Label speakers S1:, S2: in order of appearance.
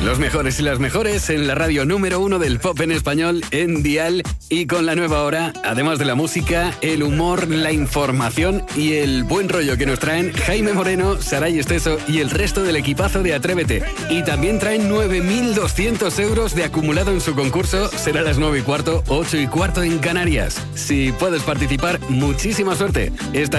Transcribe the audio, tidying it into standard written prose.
S1: Los mejores y las mejores en la radio número 1 del pop en español en Dial, y con la nueva hora, además de la música, el humor, la información y el buen rollo que nos traen Jaime Moreno, Saray Esteso y el resto del equipazo de Atrévete. Y también traen 9.200 euros de acumulado en su concurso. Será a las 9:15, 8:15 en Canarias. Si puedes participar, muchísima suerte. Esta